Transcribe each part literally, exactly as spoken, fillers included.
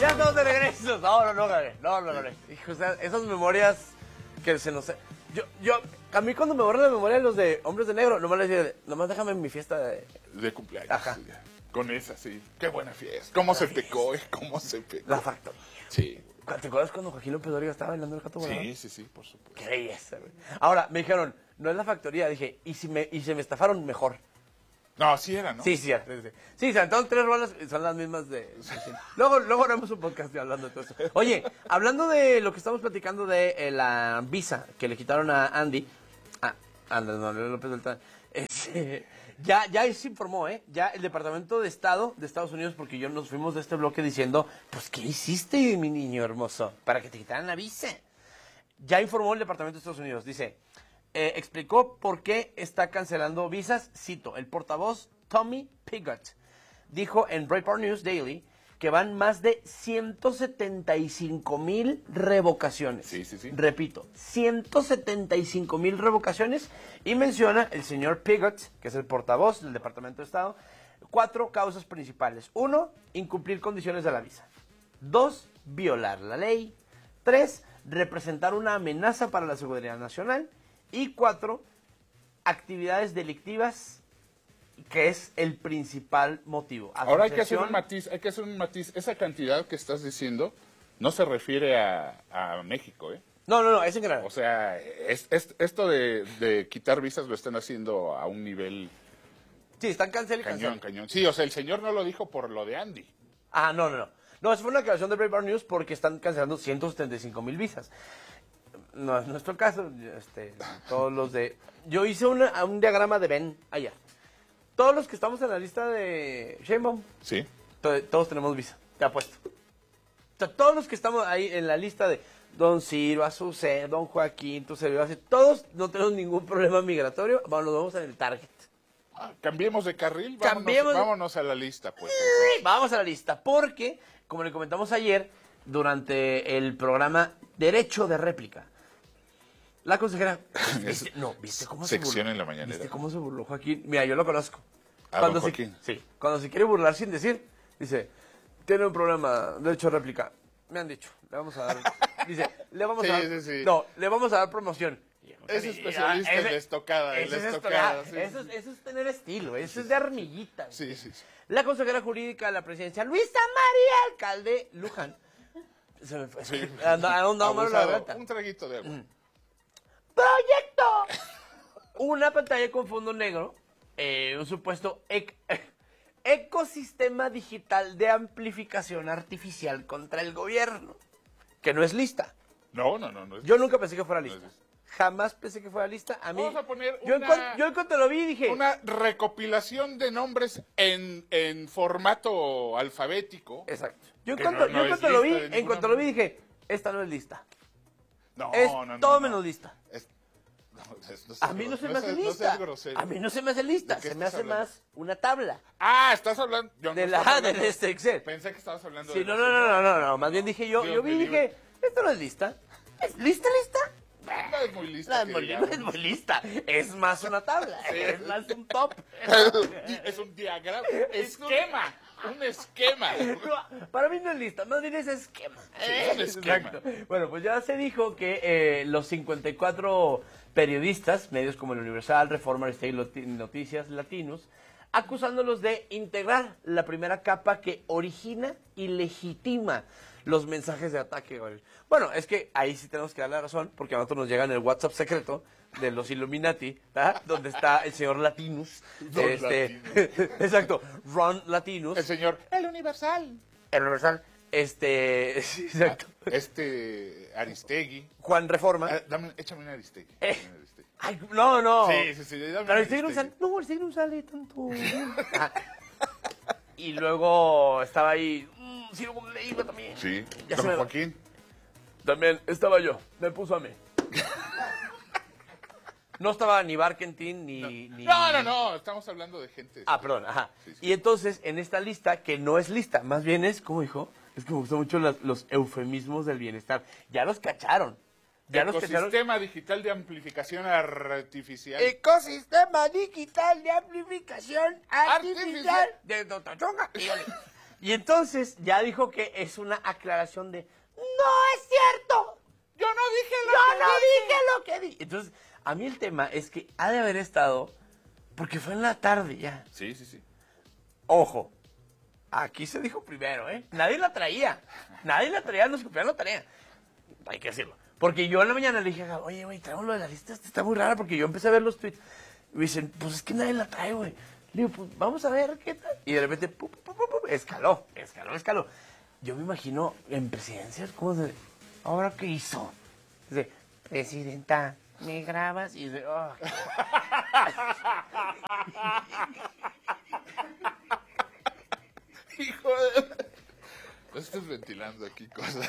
Ya estamos de regreso. No, no, no, gané. No, no, gané. Hijo, o sea, esas memorias que se nos... Yo, yo, a mí cuando me borran la memoria los de Hombres de Negro, nomás les digo, nomás déjame en mi fiesta de... De cumpleaños. Ajá. Sí, con esa, sí. Qué buena fiesta. ¿Cómo se pecó? ¿eh? ¿Cómo se pecó? La factoría. Sí. ¿Te acuerdas cuando Joaquín López Dóriga estaba bailando el gato volador? Sí, sí, sí, por supuesto. Qué belleza, güey. Ahora, me dijeron, no es la factoría. Dije, ¿y si me, y si me estafaron? Mejor. No, sí era, ¿no? Sí, sí, sí. Sí, sí, se aventaron tres rolas, son las mismas de... Sí, sí. Luego, luego haremos un podcast hablando de todo eso. Oye, hablando de lo que estamos platicando de eh, la visa que le quitaron a Andy... Ah, Andrés Manuel López Beltrán. Este, ya, ya se informó, ¿eh? Ya el Departamento de Estado de Estados Unidos, porque yo nos fuimos de este bloque diciendo, pues, ¿qué hiciste, mi niño hermoso, para que te quitaran la visa? Ya informó el Departamento de Estados Unidos, dice... Eh, explicó por qué está cancelando visas. Cito, el portavoz Tommy Pigott dijo en Breitbart News Daily que van más de ciento setenta y cinco mil revocaciones. Sí, sí, sí. Repito, ciento setenta y cinco mil revocaciones. Y menciona el señor Pigott, que es el portavoz del Departamento de Estado, cuatro causas principales. Uno, incumplir condiciones de la visa. Dos, violar la ley. Tres, representar una amenaza para la seguridad nacional. Y cuatro, actividades delictivas, que es el principal motivo. Ahora hay que hacer Asociación- un matiz, hay que hacer un matiz. Esa cantidad que estás diciendo no se refiere a, a México, ¿eh? No, no, no, es en general. O sea, es, es- esto de, de quitar visas lo están haciendo a un nivel Sí, están cancel y cañón, cancel. cañón. Sí, o sea, el señor no lo dijo por lo de Andy. Ah, no, no, no. No, eso fue una aclaración de Breitbart News porque están cancelando ciento setenta y cinco mil visas. No es nuestro caso, este, todos los de... Yo hice una, un diagrama de Ben allá. Todos los que estamos en la lista de Sheinbaum, Sí. to- todos tenemos visa, te apuesto. O sea, todos los que estamos ahí en la lista de Don Ciro, Azucena, Don Joaquín, tu servidor, así, todos no tenemos ningún problema migratorio, vamos, nos vamos en el target. Ah, cambiemos de carril, vámonos, Cambiemos de- vámonos a la lista, pues. Vamos a la lista, porque, como le comentamos ayer, durante el programa Derecho de Réplica, la consejera... ¿viste? No, ¿viste cómo se Sección burló? en la mañanera. ¿Viste cómo se burló Joaquín? Mira, yo lo conozco. ¿A don se, Joaquín? Sí, cuando se quiere burlar sin decir, dice, tiene un problema, derecho de réplica. Me han dicho, le vamos a dar... Dice, le vamos Sí, a dar... sí, sí. No, le vamos a dar promoción. Es especialista en la estocada, en Eso la es, estocada, estocada, sí, eso, sí, es, eso es tener estilo, eso es de armillita. Sí, sí, sí. La consejera jurídica de la presidencia, Luisa María Alcalde Luján. Se me fue. Sí. Anda- anda- anda malo la Abusado. garganta. Un traguito de agua. ¡Proyecto! Una pantalla con fondo negro, eh, un supuesto ec- ecosistema digital de amplificación artificial contra el gobierno, que no es lista. No, no, no. no es- Yo nunca pensé que fuera no lista. es lista. Jamás pensé que fuera lista. A mí, Vamos a poner yo, en una- cuan- yo en cuanto lo vi dije, Una recopilación de nombres en, en formato alfabético. exacto. Yo en que cuanto, no- yo no en es cuanto lo vi, lista de en ninguna cuanto lo vi manera. dije, esta no es lista. No, Es no, no. todo no. menos lista. Es- no, es- no seas A mí no gro- se me hace seas- lista. No seas grosero. A mí no se me hace lista. ¿De qué Se me estás hace hablando? más una tabla. Ah, estás hablando. Yo De no la estaba de hablando- este Excel. Pensé que estabas hablando Sí, de no, la no, no, señora. no, no, no. Más bien dije yo, Dios yo vi y me dije, libre. esto no es lista. ¿Es lista, lista? No es muy lista. No es que muy, no digamos. es muy lista. Es más una tabla. Es más un top. Es un diagrama. Esquema. Un esquema. No, para mí no es lista, más bien es esquema. es un esquema. Exacto. Bueno, pues ya se dijo que eh, los cincuenta y cuatro periodistas, medios como el Universal, Reforma, State Loti- Noticias, Latinos, acusándolos de integrar la primera capa que origina y legitima los mensajes de ataque. güey. Bueno, es que ahí sí tenemos que darle la razón, porque a nosotros nos llega en el WhatsApp secreto de los Illuminati, ¿tá? Donde está el señor Latinus. Don este, exacto, Ron Latinus. El señor. El Universal. El Universal. Este, sí, exacto. Este. Aristegui. Juan Reforma. Ah, dame, échame una Aristegui. Eh. Échame una Aristegui. Ay, no, no. Sí, sí, sí. Dame Pero una el Tigre no sale. Aristegui. No, el Tigre no sale tanto. Ajá. Y luego estaba ahí. Mmm, Ciro Leiva también. Sí. Ya se Don me- Joaquín. También estaba yo. Me puso a mí. No estaba ni Barkentin ni. ni... No, no, no. Estamos hablando de gente. Ah, perdón, ajá. Sí, sí. Y entonces, en esta lista, que no es lista, más bien es, ¿cómo dijo? Es que me gustan mucho las- los eufemismos del bienestar. Ya los cacharon. Ya los cacharon. Ecosistema digital de amplificación artificial. Ecosistema digital de amplificación artificial Artificial. de Totachonga. Y yo le- Y entonces ya dijo que es una aclaración de, no es cierto, Yo no dije lo yo que no dije. dije lo que dije. Entonces, a mí el tema es que ha de haber estado, porque fue en la tarde ya. Sí, sí, sí. Ojo, aquí se dijo primero, ¿eh? Nadie la traía, nadie la traía, no se copiaron la tarea. Hay que decirlo. Porque yo en la mañana le dije, oye, güey, traemos lo de la lista, esta está muy rara, porque yo empecé a ver los tweets. Y me dicen, pues es que nadie la trae, güey. Le digo, pues vamos a ver qué tal. Y de repente, pum, pum, pum, pum, escaló, escaló, escaló. Yo me imagino en presidencias, ¿cómo se...? ¿Ahora qué hizo? Dice, presidenta, ¿me grabas? Y dice, oh. Hijo de... No estés ventilando aquí cosas.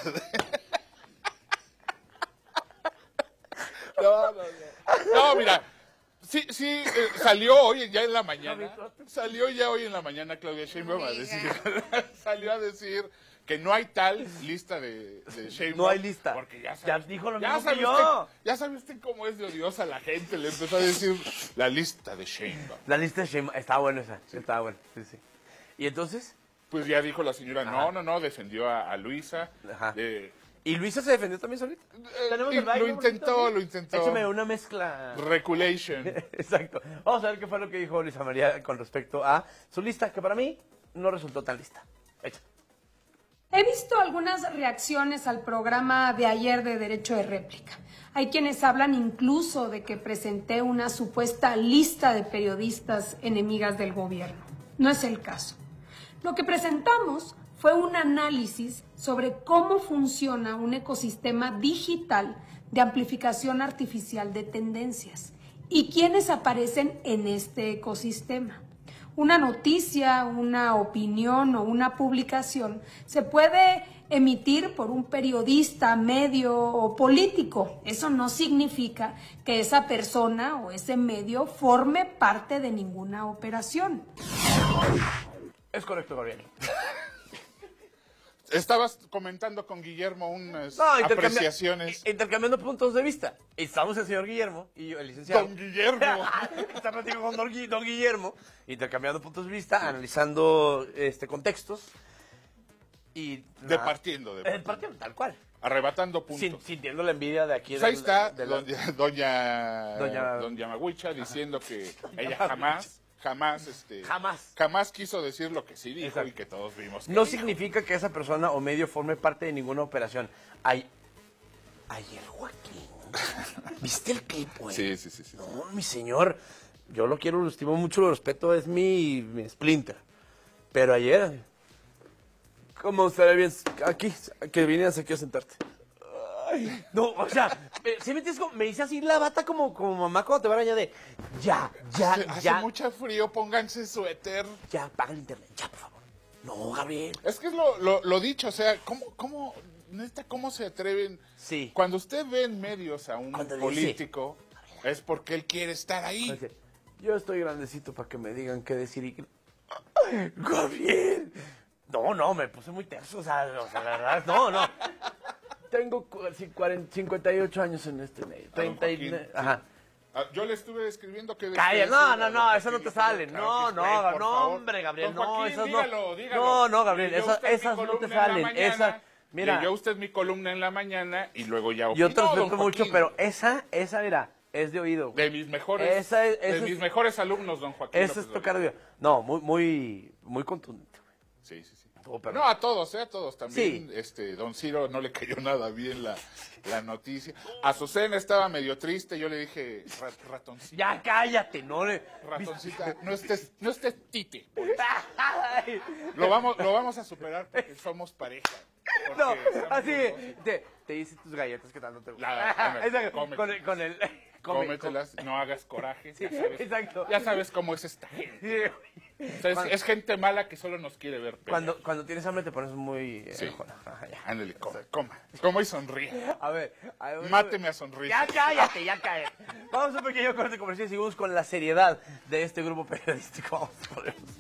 No, no, no. No, mira. Sí, sí, eh, salió hoy ya en la mañana. Salió ya hoy en la mañana Claudia Sheinbaum a decir, salió a decir que no hay tal lista de, de Sheinbaum. No hay lista. Porque ya, Ya sabes, dijo lo ya mismo que sabe yo. usted- ya sabe usted cómo es de odiosa la gente. Le empezó a decir la lista de Sheinbaum. La lista de Sheinbaum, estaba buena esa, estaba buena, sí, sí. ¿Y entonces? Pues ya dijo la señora, Ajá. no, no, no, defendió a, a Luisa. Ajá. eh, ¿Y Luisa se defendió también solita? ¿Tenemos y el baile lo bonito intentó, aquí? lo intentó. Échame una mezcla. Reculation. Exacto. Vamos a ver qué fue lo que dijo Luisa María con respecto a su lista, que para mí no resultó tan lista. Echa. He visto algunas reacciones al programa de ayer de Derecho de Réplica. Hay quienes hablan incluso de que presenté una supuesta lista de periodistas enemigas del gobierno. No es el caso. Lo que presentamos fue un análisis sobre cómo funciona un ecosistema digital de amplificación artificial de tendencias y quiénes aparecen en este ecosistema. Una noticia, una opinión o una publicación se puede emitir por un periodista, medio o político. Eso no significa que esa persona o ese medio forme parte de ninguna operación. Es correcto, Gabriel. Estabas comentando con Guillermo unas No, intercambia- apreciaciones. intercambiando puntos de vista. Estamos el señor Guillermo y yo, el licenciado. Don Guillermo. Está platicando con don, Gui- don Guillermo, intercambiando puntos de vista, analizando este contextos y... Departiendo, Eh, departiendo. partiendo, tal cual. Arrebatando puntos. Sin- sintiendo la envidia de aquí. Pues ahí del- está de la- doña, doña, Doña- don Yamaguicha diciendo que ella Yamaguicha. jamás, jamás, este, Jamás. jamás quiso decir lo que sí dijo Exacto. y que todos vimos. que No dijo. significa que esa persona o medio forme parte de ninguna operación. Ay, ayer Joaquín, ¿viste el clip, güey? Sí, sí, sí, sí. No, mi señor, yo lo quiero, lo estimo mucho, lo respeto, es mi, mi splinter. Pero ayer, ¿cómo estaría bien aquí, que vinieras aquí a sentarte? Ay, no, o sea, me- ¿sí me entiendes? Como- Me hice así la bata como, como mamá cuando te va a bañar de, ya, ya, Hace, hace ya, mucho frío, pónganse suéter. ya, paga el internet, ya, por favor. No, Gabriel. Es que es lo, lo, lo dicho, o sea, ¿cómo, cómo, neta, cómo se atreven? Sí. Cuando usted ve en medios a un Cuando le político, es porque él quiere estar ahí. Dice, yo estoy grandecito para que me digan qué decir y... ¡Ay, Gabriel! No, no, me puse muy tenso, o sea, o sea, la verdad, no, no. Tengo cu- ci- cuarenta, cincuenta y ocho años en este medio. treinta y... Joaquín, Ajá. Ah, yo le estuve escribiendo que... Calla, después no, era no, don no, eso no Joaquín, te sale. claro No, que no, sí, Gab- por no, favor. hombre, Gabriel, Don no, Joaquín, esas no. dígalo, dígalo. No, no, Gabriel, Leyó esas, usted mi esas no te columna en la salen. mañana, Esas, mira, Leyó usted mi columna en la mañana y luego ya yo opinó, te don respeto mucho, Joaquín. pero esa, esa, mira, es de oído. güey. De mis mejores, Esa es- esa de es- mis mejores alumnos, don Joaquín. Eso es López tocar de oído. No, muy, muy, muy contundente, güey. Sí, sí, sí. Oh, pero- No, a todos, ¿eh? A todos. También, Sí. este, don Ciro no le cayó nada bien la, la noticia. Azucena estaba medio triste. Yo le dije, "Ra- ratoncita, Ya cállate, no le... ratoncita, no estés, no estés tite. Ay. Lo vamos, lo vamos a superar porque somos pareja. Porque No, estamos así, los dos. te, te hice tus galletas que tanto te gustan. La- ándale, Exacto, cómete. con el, con el, come- Cómetelas, no hagas coraje. Sí, ya sabes, exacto. Ya sabes cómo es esta gente. Sí. O sea, es, Cuando- es gente mala que solo nos quiere ver pelear. Cuando, cuando tienes hambre te pones muy... eh, Sí. enojona. Ajá, ya. Ándale, coma, coma. Coma y sonríe. A ver, a ver, Máteme a sonrisas. Ya cállate, ya cállate. Vamos a un pequeño corte comercial y seguimos con la seriedad de este grupo periodístico. Vamos a poner-